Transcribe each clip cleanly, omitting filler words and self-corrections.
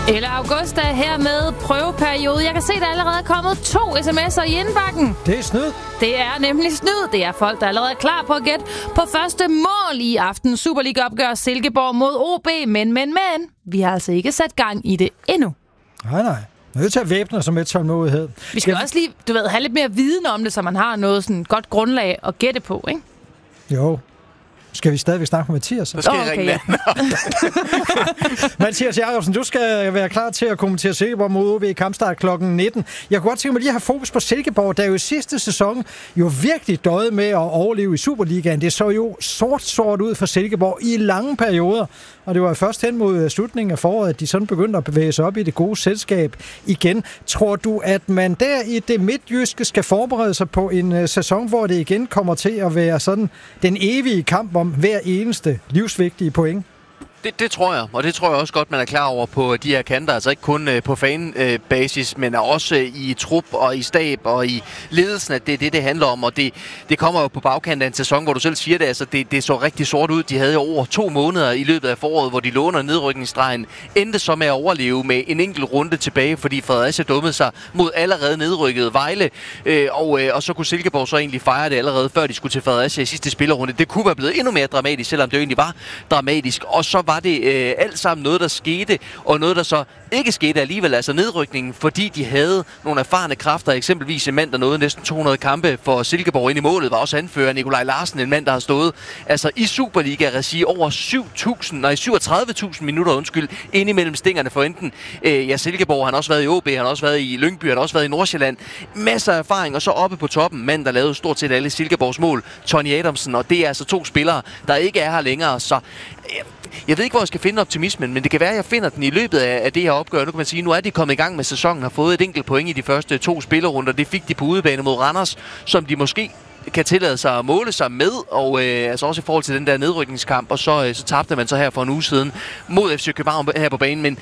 Eller August er her med prøveperiode. Jeg kan se, der er allerede kommet 2 sms'er i indbakken. Det er snyd. Det er nemlig snyd. Det er folk, der er allerede klar på at gætte på første mål i aften. Superliga-opgør Silkeborg mod OB. Men. Vi har altså ikke sat gang i det endnu. Nej. Nødt til at væbne sig med tålmodighed. Vi skal også lige, have lidt mere viden om det, så man har noget sådan godt grundlag at gætte på, ikke? Jo. Skal vi stadigvæk snakke med Mathias? Så skal jeg ringe ja. Mathias Jacobsen, du skal være klar til at kommentere Silkeborg mod OB i kampstart kl. 19. Jeg kunne godt tænke mig lige at have fokus på Silkeborg, der jo i sidste sæson jo virkelig døde med at overleve i Superligaen. Det så jo sort ud for Silkeborg i lange perioder, og det var først hen mod slutningen af foråret, at de sådan begyndte at bevæge sig op i det gode selskab igen. Tror du, at man der i det midtjyske skal forberede sig på en sæson, hvor det igen kommer til at være sådan den evige kamp om hver eneste livsvigtige point? Det tror jeg, og det tror jeg også godt, man er klar over på de her kanter. Altså ikke kun på fanbasis, men også i trup og i stab og i ledelsen, at det er det handler om. Og det kommer jo på bagkanten af en sæson, hvor du selv siger det. Altså det så rigtig sort ud. De havde jo over 2 måneder i løbet af foråret, hvor de lå under nedrykningsstregen. Endte så med at overleve med en enkelt runde tilbage, fordi Fredericia dummede sig mod allerede nedrykket Vejle. Og så kunne Silkeborg så egentlig fejre det allerede, før de skulle til Fredericia i sidste spillerunde. Det kunne være blevet endnu mere dramatisk, selvom det jo egentlig var dramatisk. Og så var det alt sammen noget, der skete, og noget, der så ikke skete alligevel, altså nedrykningen, fordi de havde nogle erfarne kræfter, eksempelvis en mand, der nåede næsten 200 kampe for Silkeborg ind i målet, var også anfører Nikolaj Larsen, en mand, der har stået altså i Superliga-regi over 37.000 minutter, ind imellem stingerne for enten Silkeborg, han har også været i OB, han har også været i Lyngby, han har også været i Nordsjælland. Masser af erfaring, og så oppe på toppen, mand, der lavede stort set alle Silkeborgs mål, Tony Adamsen, og det er altså 2 spillere, der ikke er her længere, så jeg ved ikke, hvor jeg skal finde optimismen, men det kan være, at jeg finder den i løbet af det her opgør. Nu kan man sige, nu er de kommet i gang med sæsonen, har fået et enkelt point i de første 2 spillerrunder. Det fik de på udebane mod Randers, som de måske kan tillade sig at måle sig med, og altså også i forhold til den der nedrykningskamp, og så tabte man så her for en uge siden mod FC København her på banen, men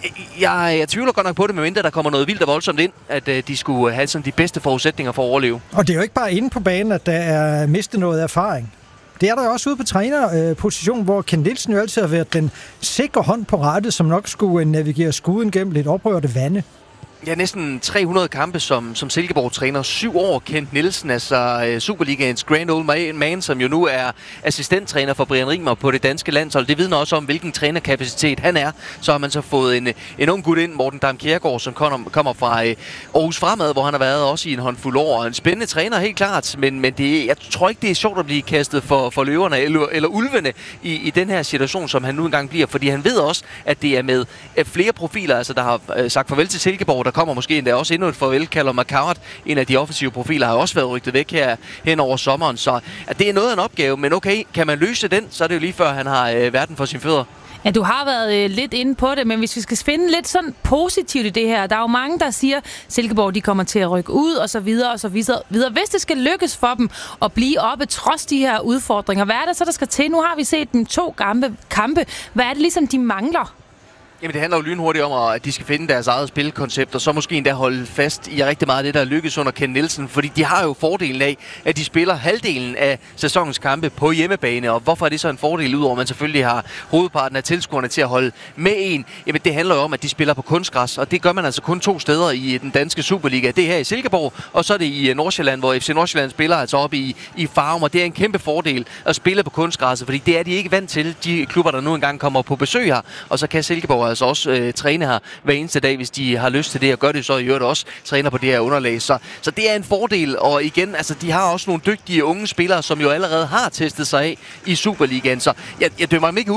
jeg tvivler godt nok på det, medmindre der kommer noget vildt og voldsomt ind, at de skulle have sådan de bedste forudsætninger for at overleve. Og det er jo ikke bare inde på banen, at der er mistet noget erfaring. Det er der jo også ude på trænerposition, hvor Ken Nielsen jo altid har været den sikre hånd på rattet, som nok skulle navigere skuden gennem lidt oprørte vande. Ja, næsten 300 kampe som Silkeborg-træner. 7 år Kent Nielsen, altså Superligaens grand old man, som jo nu er assistenttræner for Brian Rimer på det danske landshold. Det vidner også om, hvilken trænerkapacitet han er. Så har man så fået en ung gut ind, Morten Dam Kjærgaard, som kommer fra Aarhus Fremad, hvor han har været også i en håndfuld år. En spændende træner, helt klart, men jeg tror ikke, det er sjovt at blive kastet for løverne eller ulvene i den her situation, som han nu engang bliver, fordi han ved også, at det er med flere profiler, altså der har sagt farvel til Silkeborg. Der kommer måske endda også endnu et farvel. Callum McCart, en af de offensive profiler, har også været rygtet væk her hen over sommeren. Så at det er noget af en opgave, men okay, kan man løse den, så er det jo lige før, han har verden for sine fødder. Ja, du har været lidt inde på det, men hvis vi skal finde lidt sådan positivt i det her, der er jo mange, der siger, at Silkeborg de kommer til at rykke ud, og så videre, og så videre. Hvis det skal lykkes for dem at blive oppe trods de her udfordringer, hvad er det så, der skal til? Nu har vi set dem 2 kampe. Hvad er det ligesom, de mangler? Jamen det handler jo lynhurtigt om, at de skal finde deres eget spilkoncept, og så måske endda holde fast i rigtig meget af det, der lykkes under Ken Nielsen, fordi de har jo fordelen af, at de spiller halvdelen af sæsonens kampe på hjemmebane, og hvorfor er det så en fordel, udover at man selvfølgelig har hovedparten af tilskuerne til at holde med en? Jamen det handler jo om, at de spiller på kunstgræs, og det gør man altså kun 2 steder i den danske Superliga. Det er her i Silkeborg, og så er det i Nordsjælland, hvor FC Nordsjælland spiller altså op i Farum, og det er en kæmpe fordel at spille på kunstgræsset, fordi det er de ikke vant til, de klubber, der nu engang kommer på besøg her, og så kan Silkeborg altså også træne her hver eneste dag, hvis de har lyst til det, og gør det så i øvrigt også træner på det her underlag. Så det er en fordel, og igen, altså de har også nogle dygtige unge spillere, som jo allerede har testet sig af i Superligaen, så jeg dømmer dem ikke